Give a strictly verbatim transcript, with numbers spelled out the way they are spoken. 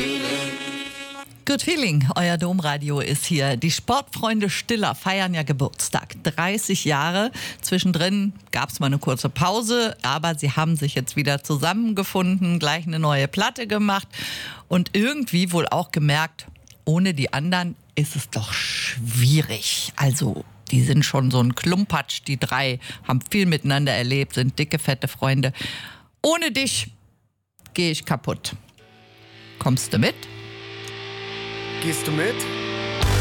Good Feeling, euer Domradio ist hier. Die Sportfreunde Stiller feiern ja Geburtstag. dreißig Jahre. Zwischendrin gab es mal eine kurze Pause, aber sie haben sich jetzt wieder zusammengefunden, gleich eine neue Platte gemacht und irgendwie wohl auch gemerkt, ohne die anderen ist es doch schwierig. Also, die sind schon so ein Klumpatsch, die drei, haben viel miteinander erlebt, sind dicke, fette Freunde. Ohne dich gehe ich kaputt. Kommst du mit? Gehst du mit?